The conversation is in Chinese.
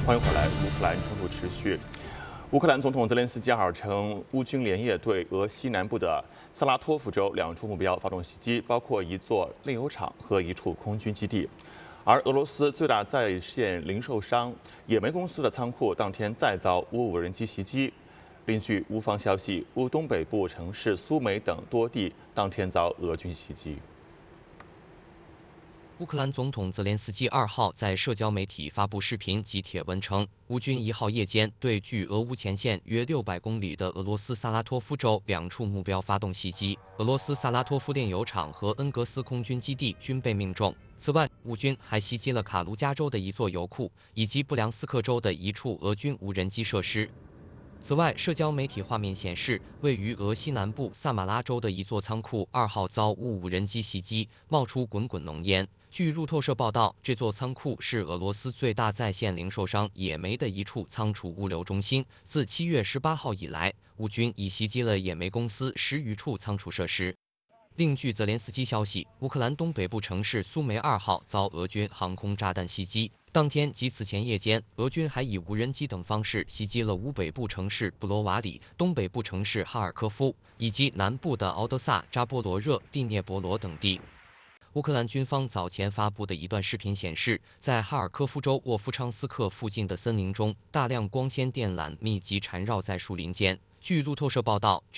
欢迎回来。乌克兰冲突持续，乌克兰总统泽连斯基号称，乌军连夜对俄西南部的萨拉托夫州2处目标发动袭击，包括一座炼油厂和一处空军基地。而俄罗斯最大在线零售商野莓公司的仓库当天再遭乌无人机袭击。另据乌方消息，乌东北部城市苏梅等多地当天遭俄军袭击。 乌克兰总统泽连斯基2号在社交媒体发布视频及帖文称，乌军1号夜间对距俄乌前线约600公里的俄罗斯萨拉托夫州2处目标发动袭击，俄罗斯萨拉托夫炼油厂和恩格斯空军基地均被命中。此外，乌军还袭击了卡卢加州的一座油库，以及布良斯克州的一处俄军无人机设施。 此外，社交媒体画面显示，位于俄西南部萨马拉州的一座仓库2号遭乌无人机袭击，冒出滚滚浓烟。据路透社报道，这座仓库是俄罗斯最大在线零售商野莓的一处仓储物流中心。自7月18号以来，乌军已袭击了野莓公司10余处仓储设施。 另据泽连斯基消息，乌克兰东北部城市苏梅2号遭俄军航空炸弹袭击。当天及此前夜间，俄军还以无人机等方式袭击了乌北部城市布罗瓦里、东北部城市哈尔科夫以及南部的敖德萨、扎波罗热、第聂伯罗等地。 乌克兰军方早前发布的一段视频显示，在哈尔科夫州沃夫昌斯克附近的森林中，大量光纤电缆密集缠绕在树林间。据路透社报道。